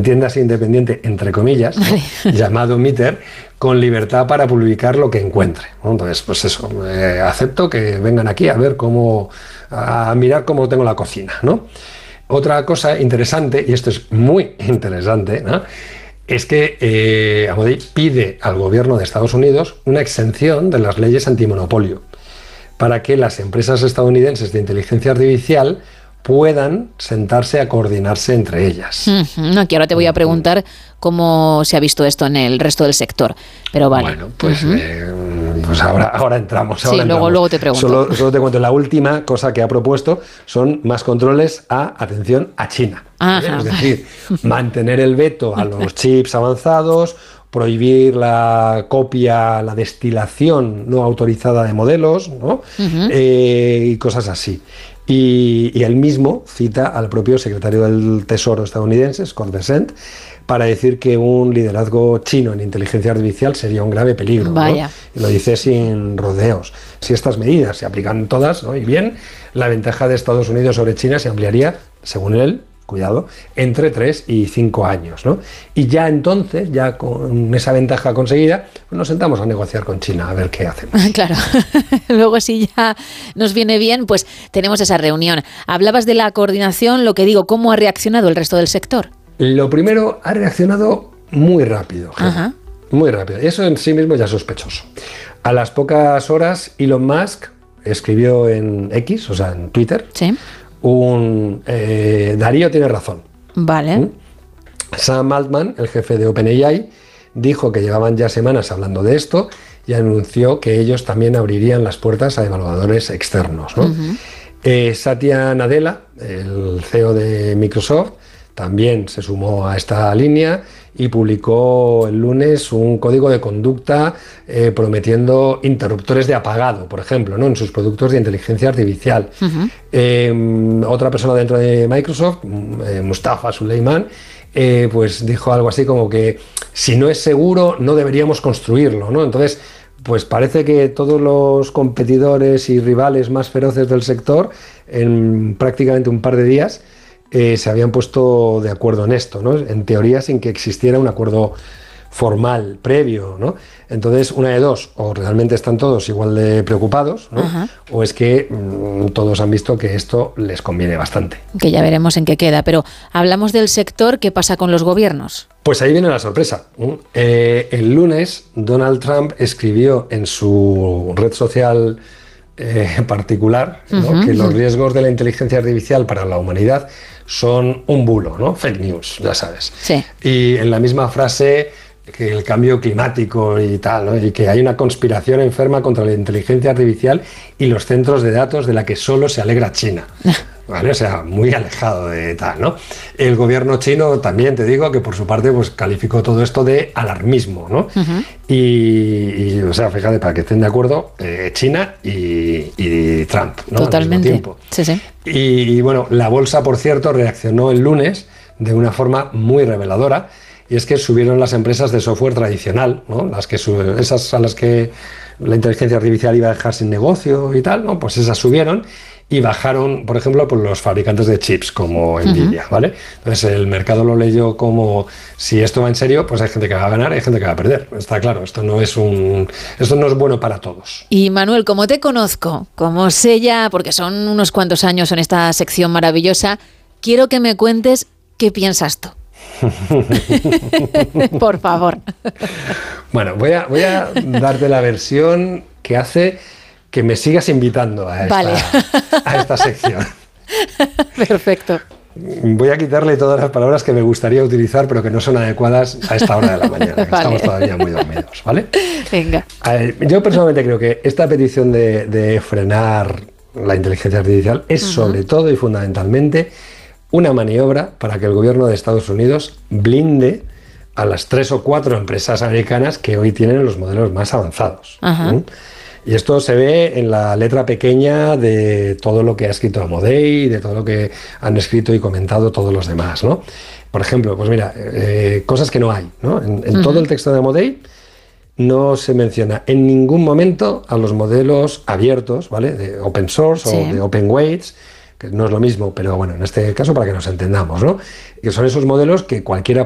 entiéndase independiente, entre comillas, vale, ¿no? Llamado Meter, con libertad para publicar lo que encuentre, ¿no? Entonces, pues eso, acepto que vengan aquí a ver a mirar cómo tengo la cocina, ¿no? Otra cosa interesante, y esto es muy interesante, ¿no?, es que Amodei pide al gobierno de Estados Unidos una exención de las leyes antimonopolio para que las empresas estadounidenses de inteligencia artificial puedan sentarse a coordinarse entre ellas. Aquí ahora te voy a preguntar cómo se ha visto esto en el resto del sector, pero vale. Bueno, pues, pues ahora entramos. Sí, luego te pregunto. Solo te cuento, la última cosa que ha propuesto son más controles atención, a China. Ajá, es decir, mantener el veto a los chips avanzados, prohibir la copia, la destilación no autorizada de modelos, ¿no? Y cosas así. Y él mismo cita al propio secretario del Tesoro estadounidense, Scott Bessent, para decir que un liderazgo chino en inteligencia artificial sería un grave peligro, ¿no? Y lo dice sin rodeos. Si estas medidas se aplican todas, ¿no?, y bien, la ventaja de Estados Unidos sobre China se ampliaría, según él, cuidado, entre 3 y 5 años, ¿no? Y ya entonces, ya con esa ventaja conseguida, pues nos sentamos a negociar con China a ver qué hacemos. Claro, luego si ya nos viene bien, pues tenemos esa reunión. Hablabas de la coordinación, lo que digo, ¿cómo ha reaccionado el resto del sector? Lo primero, ha reaccionado muy rápido. Ajá. Muy rápido. Y eso en sí mismo ya es sospechoso. A las pocas horas, Elon Musk escribió en X, o sea, en Twitter, sí, Darío tiene razón. Vale. Sam Altman, el jefe de OpenAI, dijo que llevaban ya semanas hablando de esto y anunció que ellos también abrirían las puertas a evaluadores externos, ¿no? Satya Nadella, el CEO de Microsoft, también se sumó a esta línea y publicó el lunes un código de conducta prometiendo interruptores de apagado, por ejemplo, ¿no?, en sus productos de inteligencia artificial. Otra persona dentro de Microsoft, Mustafa Suleyman, pues dijo algo así como que si no es seguro no deberíamos construirlo, ¿no? Entonces, pues parece que todos los competidores y rivales más feroces del sector, en prácticamente un par de días, se habían puesto de acuerdo en esto, ¿no? En teoría sin que existiera un acuerdo formal, previo, ¿no? Entonces, una de dos, o realmente están todos igual de preocupados, ¿no? O es que todos han visto que esto les conviene bastante. Que ya veremos en qué queda, pero hablamos del sector, ¿qué pasa con los gobiernos? Pues ahí viene la sorpresa. El lunes, Donald Trump escribió en su red social particular, ¿no?, que los riesgos de la inteligencia artificial para la humanidad son un bulo, ¿no? Fake news, ya sabes. Sí. Y en la misma frase que el cambio climático y tal, ¿no?, y que hay una conspiración enferma contra la inteligencia artificial y los centros de datos de la que solo se alegra China. ¿Vale? O sea, muy alejado de tal, ¿no? El gobierno chino también, te digo, que por su parte pues calificó todo esto de alarmismo, ¿no? Y o sea, fíjate, para que estén de acuerdo, China y Trump, ¿no? Totalmente. Al mismo tiempo. Sí, sí. Y bueno, la bolsa, por cierto, reaccionó el lunes de una forma muy reveladora, y es que subieron las empresas de software tradicional, ¿no? Esas a las que la inteligencia artificial iba a dejar sin negocio y tal, ¿no? Pues esas subieron y bajaron, por ejemplo, por los fabricantes de chips como Nvidia, ¿vale? Entonces el mercado lo leyó como, si esto va en serio, pues hay gente que va a ganar, hay gente que va a perder. Está claro, esto no es bueno para todos. Y Manuel, como te conozco, como sé ya, porque son unos cuantos años en esta sección maravillosa, quiero que me cuentes qué piensas tú. Por favor. Bueno, voy a darte la versión que hace que me sigas invitando a esta sección. Perfecto. Voy a quitarle todas las palabras que me gustaría utilizar, pero que no son adecuadas a esta hora de la mañana, que estamos todavía muy dormidos, ¿vale? Venga. Yo personalmente creo que esta petición de frenar la inteligencia artificial es sobre todo y fundamentalmente una maniobra para que el gobierno de Estados Unidos blinde a las 3 o 4 empresas americanas que hoy tienen los modelos más avanzados. Y esto se ve en la letra pequeña de todo lo que ha escrito Amodei y de todo lo que han escrito y comentado todos los demás, ¿no? Por ejemplo, pues mira, cosas que no hay, ¿no? En todo el texto de Amodei no se menciona en ningún momento a los modelos abiertos, ¿vale? De open source o de open weights, que no es lo mismo, pero bueno, en este caso para que nos entendamos, ¿no? Que son esos modelos que cualquiera